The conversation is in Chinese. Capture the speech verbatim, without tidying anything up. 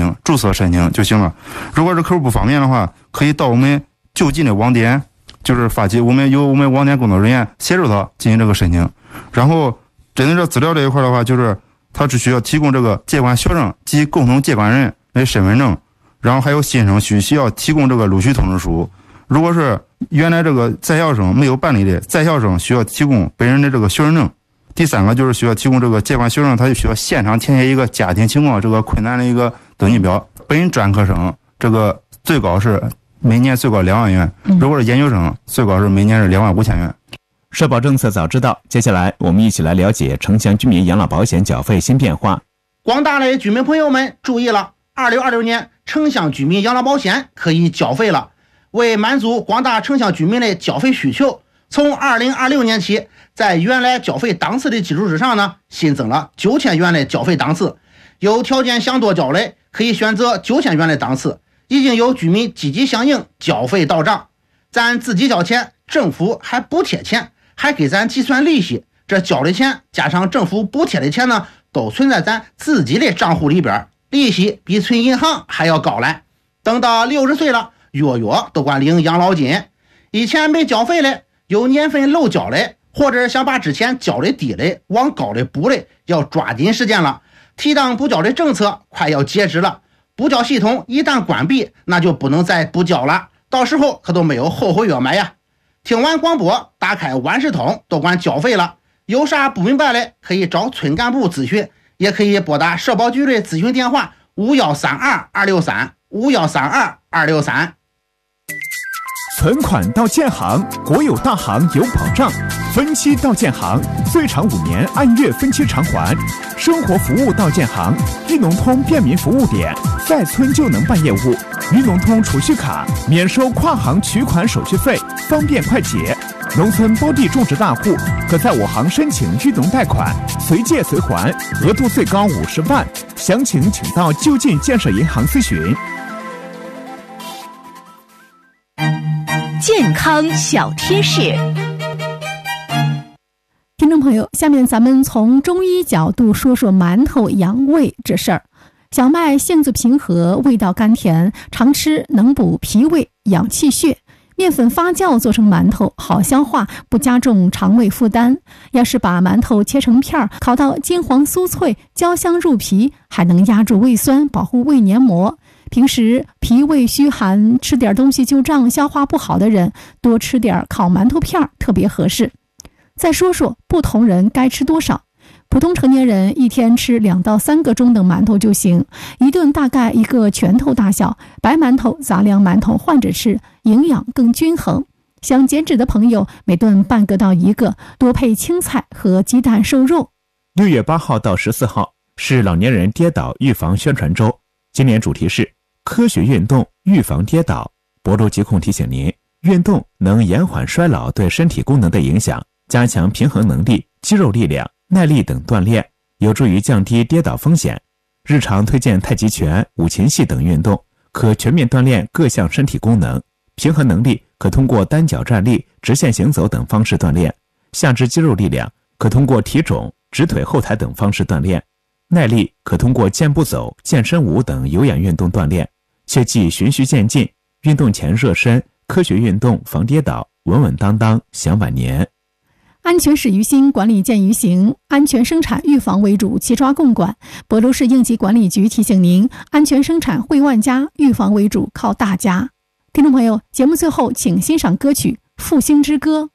请注册申请就行了。如果是客户不方便的话，可以到我们就近的网点，就是发起我们由我们网点工作人员协助他进行这个申请。然后针对这资料这一块的话，就是他只需要提供这个接管学生及共同接管人的身份证，然后还有新生需需要提供这个录取通知书。如果是原来这个在校生没有办理的，在校生需要提供本人的这个学生证。第三个就是需要提供这个接管学生，他就需要现场填写一个家庭情况这个困难的一个登记表。本专科生这个最高是每年最高两万元，如果是研究生最高是每年是两万五千元。 社保政策早知道，接下来我们一起来了解城乡居民养老保险缴费新变化。 广大的居民朋友们注意了，二零二六年城乡居民养老保险可以缴费了。为满足广大城乡居民的缴费需求，从二零二六年起，在原来缴费档次的基础之上呢，新增了九千元的缴费档次。有条件想多缴的，可以选择九千元的档次。已经有居民积极响应，缴费到账。咱自己交钱，政府还补贴钱，还给咱计算利息。这交的钱加上政府补贴的钱呢，都存在咱自己的账户里边，利息比存银行还要高来。等到六十岁了，月月都管领养老金。以前没缴费的，有年份漏缴的，或者想把之前缴的低的往高的补的，要抓紧时间了。提档补缴的政策快要截止了，补缴系统一旦关闭，那就不能再补缴了，到时候可都没有后悔药买呀。听完广播，打开万事通都管缴费了，有啥不明白的可以找村干部咨询，也可以拨打社保局的咨询电话五一三二二六三五一三二二六三。 存款到建行，国有大行有保障；分期到建行，最长五年按月分期偿还；生活服务到建行，裕农通便民服务点，在村就能办业务；裕农通储蓄卡免收跨行取款手续费，方便快捷。农村包地种植大户可在我行申请裕农贷款，随借随还，额度最高五十万。详情请到就近建设银行咨询。 健康小贴士。 听众朋友，下面咱们从中医角度说说馒头养胃这事儿。小麦性子平和，味道甘甜，常吃能补脾胃、养气血。面粉发酵做成馒头，好消化，不加重肠胃负担。要是把馒头切成片，烤到金黄酥脆，焦香入脾，还能压住胃酸，保护胃黏膜。平时脾胃虚寒，吃点东西就胀，消化不好的人，多吃点烤馒头片特别合适。再说说不同人该吃多少。普通成年人一天吃两到三个中等馒头就行，一顿大概一个拳头大小，白馒头、杂粮馒头换着吃，营养更均衡。想减脂的朋友，每顿半个到一个，多配青菜和鸡蛋瘦肉。 六月八号到十四号是老年人跌倒预防宣传周，今年主题是科学运动预防跌倒。博州疾控提醒您，运动能延缓衰老对身体功能的影响，加强平衡能力、肌肉力量、耐力等锻炼，有助于降低跌倒风险。日常推荐太极拳、五禽戏等运动，可全面锻炼各项身体功能。平衡能力可通过单脚站立、直线行走等方式锻炼，下肢肌肉力量可通过提踵、直腿后抬等方式锻炼，耐力可通过健步走、健身舞等有氧运动锻炼。切忌循序渐进，运动前热身，科学运动防跌倒，稳稳当当享晚年。 安全始于心，管理见于行，安全生产预防为主，齐抓共管。博州市应急管理局提醒您，安全生产惠万家，预防为主靠大家。听众朋友，节目最后请欣赏歌曲《复兴之歌》。